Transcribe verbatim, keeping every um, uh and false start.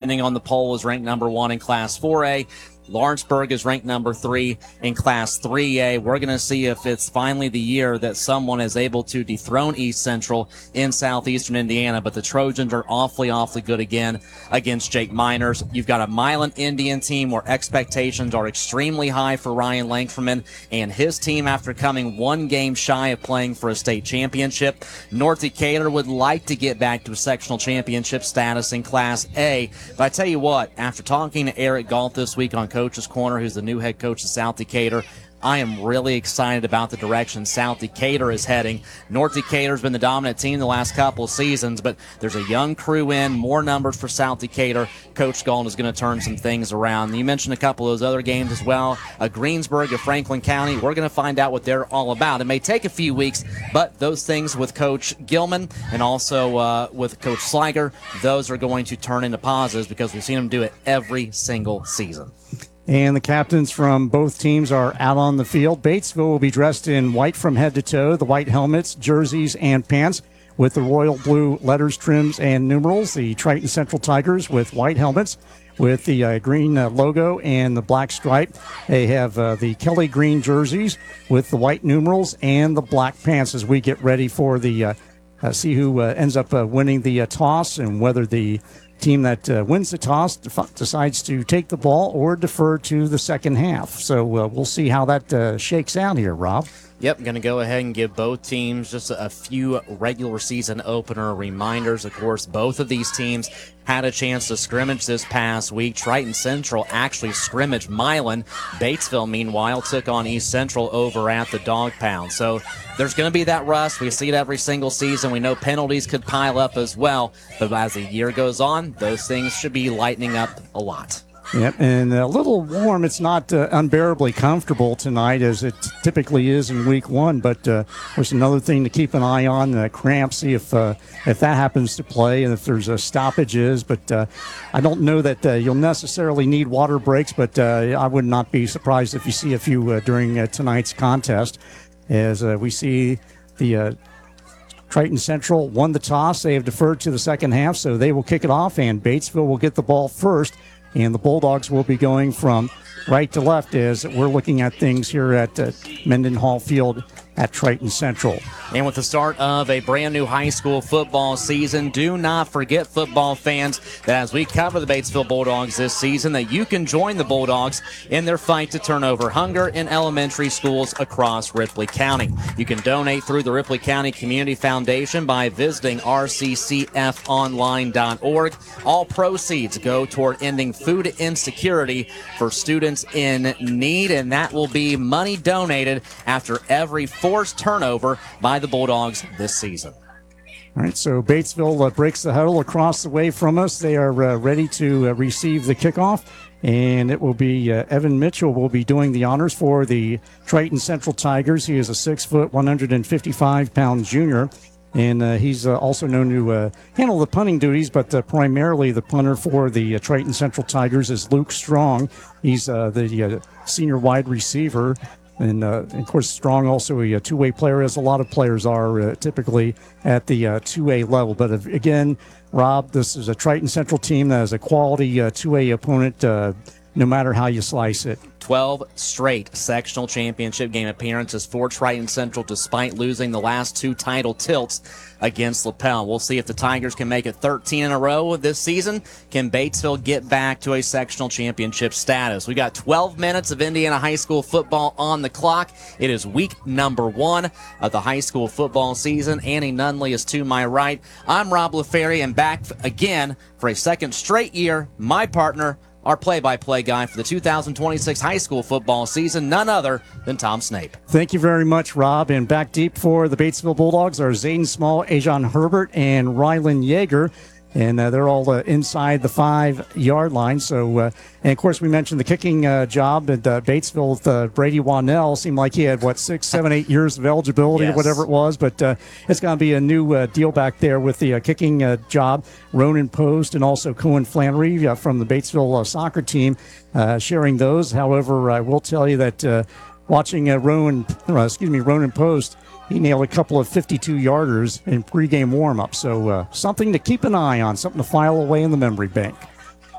Chittenden on the poll is ranked number one in Class four A. Lawrenceburg is ranked number three in Class three A. We're going to see if it's finally the year that someone is able to dethrone East Central in southeastern Indiana, but the Trojans are awfully, awfully good again against Jake Miners. You've got a Milan Indian team where expectations are extremely high for Ryan Lankfordman and his team after coming one game shy of playing for a state championship. North Decatur would like to get back to a sectional championship status in Class A, but I tell you what, after talking to Eric Galt this week on Coach's Corner, who's the new head coach of South Decatur, I am really excited about the direction South Decatur is heading. North Decatur's been the dominant team the last couple of seasons, but there's a young crew in, more numbers for South Decatur. Coach Galt is going to turn some things around. You mentioned a couple of those other games as well. A Greensburg of Franklin County. We're going to find out what they're all about. It may take a few weeks, but those things with Coach Gilman and also uh, with Coach Sliger, those are going to turn into positives because we've seen them do it every single season. And the captains from both teams are out on the field. Batesville will be dressed in white from head to toe, the white helmets, jerseys, and pants with the royal blue letters, trims, and numerals. The Triton Central Tigers with white helmets with the uh, green uh, logo and the black stripe. They have uh, the Kelly green jerseys with the white numerals and the black pants as we get ready for the uh, uh, see who uh, ends up uh, winning the uh, toss and whether the team that uh, wins the toss def- decides to take the ball or defer to the second half. So uh, we'll see how that uh, shakes out here, Rob. Yep, going to go ahead and give both teams just a few regular season opener reminders. Of course, both of these teams had a chance to scrimmage this past week. Triton Central actually scrimmaged Milan. Batesville, meanwhile, took on East Central over at the Dog Pound. So there's going to be that rust. We see it every single season. We know penalties could pile up as well. But as the year goes on, those things should be lightening up a lot. Yep, and a little warm. It's not uh, unbearably comfortable tonight as it typically is in week one, but uh, there's another thing to keep an eye on, uh, cramps, see if uh, if that happens to play and if there's uh, stoppages. But uh, I don't know that uh, you'll necessarily need water breaks, but uh, I would not be surprised if you see a few uh, during uh, tonight's contest as uh, we see the uh, Triton Central won the toss. They have deferred to the second half, so they will kick it off, and Batesville will get the ball first. And the Bulldogs will be going from right to left as we're looking at things here at uh, Mendenhall Field at Triton Central. And with the start of a brand new high school football season, do not forget, football fans, that as we cover the Batesville Bulldogs this season, that you can join the Bulldogs in their fight to turn over hunger in elementary schools across Ripley County. You can donate through the Ripley County Community Foundation by visiting r c c f online dot org. All proceeds go toward ending food insecurity for students in need, and that will be money donated after every forced turnover by the Bulldogs this season. All right, so Batesville uh, breaks the huddle across the way from us. They are uh, ready to uh, receive the kickoff, and it will be uh, Evan Mitchell will be doing the honors for the Triton Central Tigers. He is a six foot, one hundred fifty-five pound junior, and uh, he's uh, also known to uh, handle the punting duties, but uh, primarily the punter for the uh, Triton Central Tigers is Luke Strong. He's uh, the uh, senior wide receiver. And, uh, of course, Strong also a, a two-way player, as a lot of players are uh, typically at the uh, two A level. But, if, again, Rob, this is a Triton Central team that is a quality uh, two A opponent uh, no matter how you slice it. twelve straight sectional championship game appearances for Triton Central despite losing the last two title tilts against LaPel. We'll see if the Tigers can make it thirteen in a row this season. Can Batesville get back to a sectional championship status? We got twelve minutes of Indiana high school football on the clock. It is week number one of the high school football season. Annie Nunley is to my right. I'm Rob LaFerry, and back again for a second straight year, my partner, our play-by-play guy for the two thousand twenty-six high school football season, none other than Tom Snape. Thank you very much, Rob. And back deep for the Batesville Bulldogs are Zayden Small, Ajon Herbert, and Rylan Yeager. And uh, they're all uh, inside the five-yard line. So, uh, and, of course, we mentioned the kicking uh, job at uh, Batesville with uh, Brady Wanell. Seemed like he had, what, six, seven, eight years of eligibility yes. or whatever it was. But uh, it's going to be a new uh, deal back there with the uh, kicking uh, job. Ronan Post and also Cohen Flannery uh, from the Batesville uh, soccer team uh, sharing those. However, I will tell you that uh, watching uh, Ronan, uh, excuse me, Ronan Post, he nailed a couple of fifty-two-yarders in pregame warm-up. So uh, something to keep an eye on, something to file away in the memory bank.